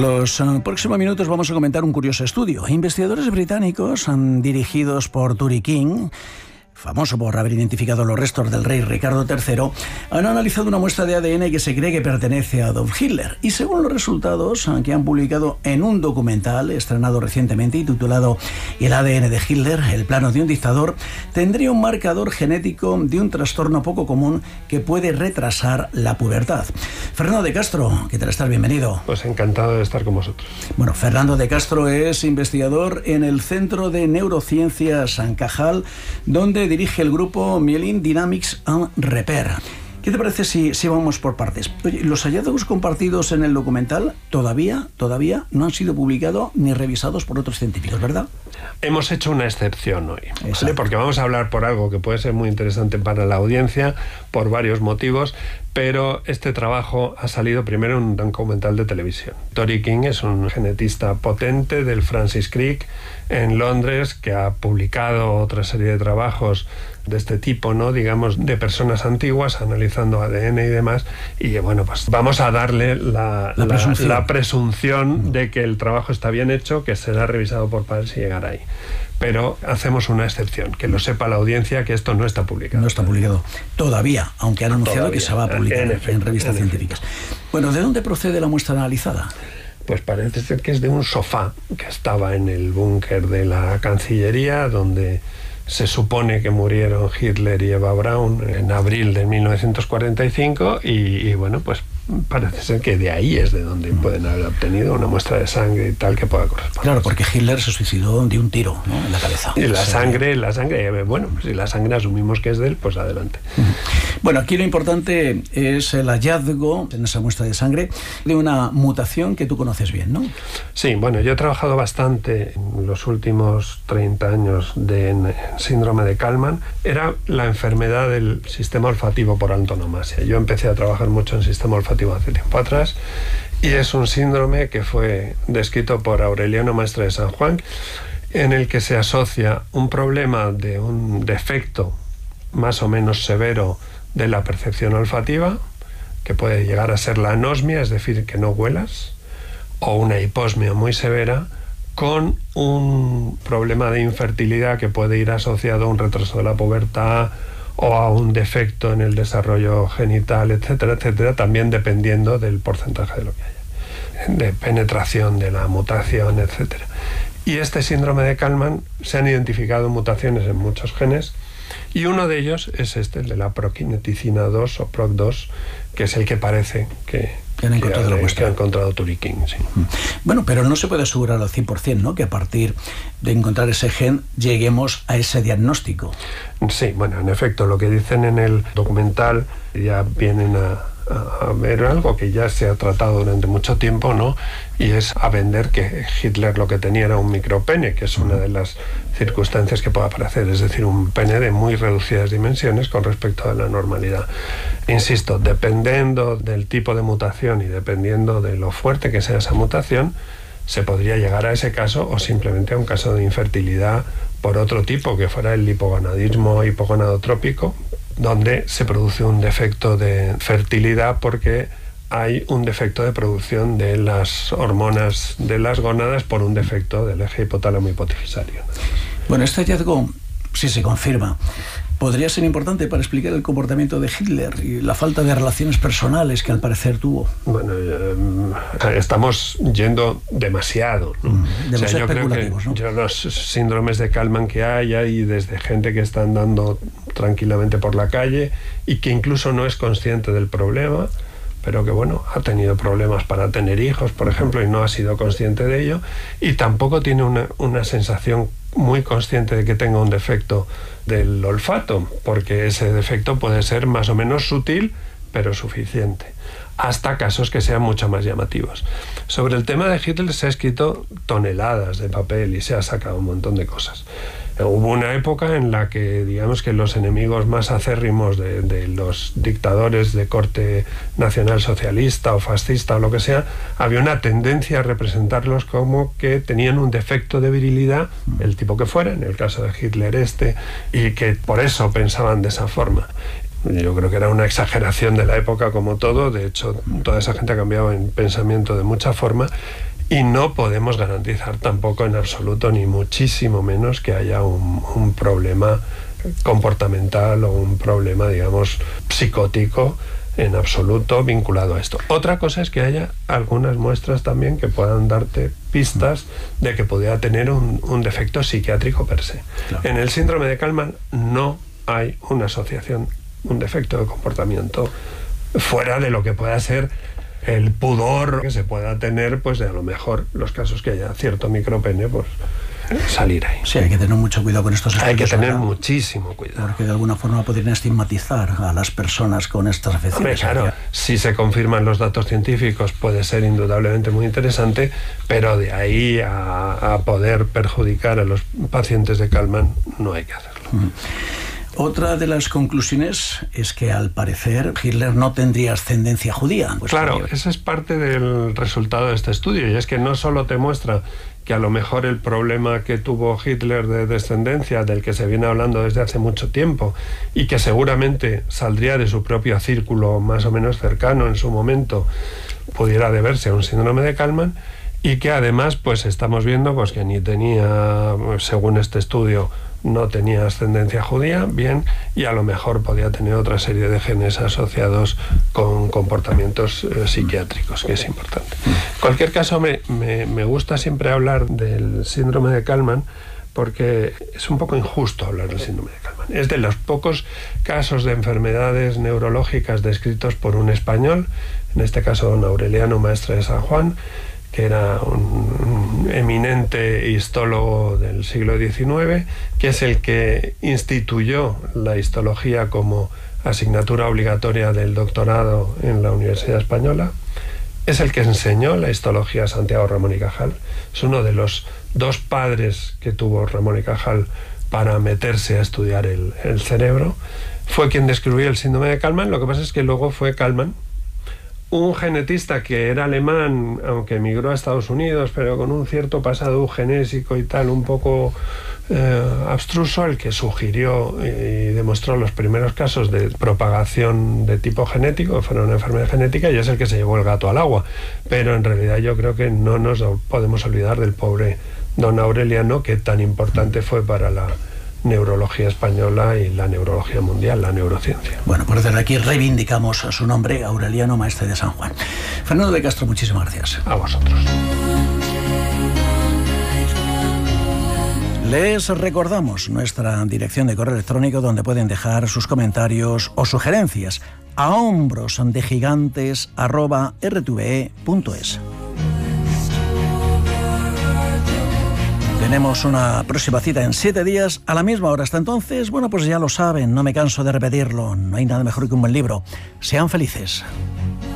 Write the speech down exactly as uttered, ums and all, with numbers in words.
En los uh, próximos minutos vamos a comentar un curioso estudio. Investigadores británicos um, dirigidos por Turi King, famoso por haber identificado los restos del rey Ricardo tercero, han analizado una muestra de A D N que se cree que pertenece a Adolf Hitler. Y según los resultados que han publicado en un documental estrenado recientemente y titulado El A D N de Hitler, el plano de un dictador, tendría un marcador genético de un trastorno poco común que puede retrasar la pubertad. Fernando de Castro, ¿qué tal estás? Bienvenido. Pues encantado de estar con vosotros. Bueno, Fernando de Castro es investigador en el Centro de Neurociencias Cajal, donde dirige el grupo Myelin Dynamics and Repair. ¿Qué te parece si, si vamos por partes? Oye, los hallazgos compartidos en el documental todavía, todavía no han sido publicados ni revisados por otros científicos, ¿verdad? Hemos hecho una excepción hoy, ¿vale? Porque vamos a hablar por algo que puede ser muy interesante para la audiencia por varios motivos, pero este trabajo ha salido primero en un documental de televisión. Turi King es un genetista potente del Francis Crick en Londres que ha publicado otra serie de trabajos de este tipo, ¿no? Digamos, de personas antiguas, analizando A D N y demás, y bueno, pues vamos a darle la, la, la, presunción. la presunción de que el trabajo está bien hecho, que será revisado por pares y llegar ahí. Pero hacemos una excepción, que lo sepa la audiencia, que esto no está publicado. No está publicado todavía, aunque han anunciado Todavía. que se va a publicar en, efecto, en revistas en científicas. Bueno, ¿de dónde procede la muestra analizada? Pues parece ser que es de un sofá que estaba en el búnker de la Cancillería, donde se supone que murieron Hitler y Eva Braun en abril de mil novecientos cuarenta y cinco y, y bueno, pues parece ser que de ahí es de donde pueden haber obtenido una muestra de sangre y tal que pueda corresponder. Claro, porque Hitler se suicidó de un tiro, ¿no?, en la cabeza. Y la o sea, sangre, la sangre, bueno, si la sangre asumimos que es de él, pues adelante. Bueno, aquí lo importante es el hallazgo en esa muestra de sangre de una mutación que tú conoces bien, ¿no? Sí, bueno, yo he trabajado bastante en los últimos treinta años de en síndrome de Kallmann. Era la enfermedad del sistema olfativo por antonomasia. Yo empecé a trabajar mucho en sistema olfativo hace tiempo atrás y es un síndrome que fue descrito por Aureliano Maestre de San Juan, en el que se asocia un problema de un defecto más o menos severo de la percepción olfativa, que puede llegar a ser la anosmia, es decir, que no huelas, o una hiposmia muy severa, con un problema de infertilidad que puede ir asociado a un retraso de la pubertad o a un defecto en el desarrollo genital, etcétera, etcétera, también dependiendo del porcentaje de lo que haya, de penetración de la mutación, etcétera. Y este síndrome de Kallmann se han identificado mutaciones en muchos genes, y uno de ellos es este, el de la prokineticina dos o P R O C dos, que es el que parece que, que han encontrado, que, la muestra. que ha encontrado Turi King, sí. Bueno, pero no se puede asegurar al cien por ciento, ¿no?, que a partir de encontrar ese gen lleguemos a ese diagnóstico. Sí, bueno, en efecto, lo que dicen en el documental ya vienen a, a, a ver algo que ya se ha tratado durante mucho tiempo, ¿no? Y es a vender que Hitler lo que tenía era un micropene, que es una de las circunstancias que puede aparecer, es decir, un pene de muy reducidas dimensiones con respecto a la normalidad. Insisto, dependiendo del tipo de mutación y dependiendo de lo fuerte que sea esa mutación, se podría llegar a ese caso o simplemente a un caso de infertilidad por otro tipo, que fuera el hipogonadismo hipogonadotrópico, donde se produce un defecto de fertilidad porque hay un defecto de producción de las hormonas de las gónadas por un defecto del eje hipotálamo hipofisario. Bueno, este hallazgo, si se confirma, podría ser importante para explicar el comportamiento de Hitler y la falta de relaciones personales que al parecer tuvo. Bueno, eh, estamos yendo demasiado, ¿no? Mm, demasiado, o sea, yo creo que ¿no? yo los síndromes de Kallmann que hay, hay desde gente que está andando tranquilamente por la calle y que incluso no es consciente del problema, pero que bueno, ha tenido problemas para tener hijos, por ejemplo, y no ha sido consciente de ello, y tampoco tiene una, una sensación muy consciente de que tenga un defecto del olfato, porque ese defecto puede ser más o menos sutil, pero suficiente, hasta casos que sean mucho más llamativos. Sobre el tema de Hitler se ha escrito toneladas de papel y se ha sacado un montón de cosas. Hubo una época en la que, digamos que los enemigos más acérrimos de, de los dictadores de corte nacionalsocialista o fascista o lo que sea, había una tendencia a representarlos como que tenían un defecto de virilidad, el tipo que fuera, en el caso de Hitler este, y que por eso pensaban de esa forma. Yo creo que era una exageración de la época como todo, de hecho toda esa gente ha cambiado en pensamiento de mucha forma Y no podemos garantizar tampoco en absoluto, ni muchísimo menos, que haya un, un problema comportamental o un problema, digamos, psicótico en absoluto vinculado a esto. Otra cosa es que haya algunas muestras también que puedan darte pistas de que pudiera tener un, un defecto psiquiátrico per se. Claro. En el síndrome de Kallmann no hay una asociación, un defecto de comportamiento fuera de lo que pueda ser el pudor que se pueda tener, pues de a lo mejor los casos que haya cierto micropene, pues salir ahí. Sí, hay que tener mucho cuidado con estos estudios. Hay que tener ¿verdad? muchísimo cuidado. Porque de alguna forma podrían estigmatizar a las personas con estas afecciones. Hombre, claro, si se confirman los datos científicos puede ser indudablemente muy interesante, pero de ahí a, a poder perjudicar a los pacientes de Kallmann no hay que hacerlo. Mm. Otra de las conclusiones es que al parecer Hitler no tendría ascendencia judía. Pues claro, esa es parte del resultado de este estudio, y es que no solo te muestra que a lo mejor el problema que tuvo Hitler de descendencia, del que se viene hablando desde hace mucho tiempo, y que seguramente saldría de su propio círculo más o menos cercano en su momento, pudiera deberse a un síndrome de Kallmann, y que además pues estamos viendo pues que ni tenía, según este estudio, no tenía ascendencia judía, bien, y a lo mejor podía tener otra serie de genes asociados con comportamientos eh, psiquiátricos, que es importante. En cualquier caso, me, me, me gusta siempre hablar del síndrome de Kallmann, porque es un poco injusto hablar del síndrome de Kallmann. Es de los pocos casos de enfermedades neurológicas descritos por un español, en este caso don Aureliano Maestre de San Juan, que era un eminente histólogo del siglo diecinueve, que es el que instituyó la histología como asignatura obligatoria del doctorado en la Universidad Española. Es el que enseñó la histología a Santiago Ramón y Cajal. Es uno de los dos padres que tuvo Ramón y Cajal para meterse a estudiar el, el cerebro. Fue quien describió el síndrome de Kallmann. Lo que pasa es que luego fue Kallmann, un genetista que era alemán, aunque emigró a Estados Unidos, pero con un cierto pasado eugenésico y tal, un poco eh, abstruso, el que sugirió y demostró los primeros casos de propagación de tipo genético, que fueron una enfermedad genética, y es el que se llevó el gato al agua. Pero en realidad yo creo que no nos podemos olvidar del pobre don Aureliano, que tan importante fue para la neurología española y la neurología mundial, la neurociencia. Bueno, pues desde aquí reivindicamos su nombre, Aureliano Maestre de San Juan. Fernando de Castro, muchísimas gracias. A vosotros. Les recordamos nuestra dirección de correo electrónico donde pueden dejar sus comentarios o sugerencias a hombrosdegigantes arroba r t v e punto es. Tenemos una próxima cita en siete días a la misma hora. Hasta entonces, bueno, pues ya lo saben, no me canso de repetirlo. No hay nada mejor que un buen libro. Sean felices.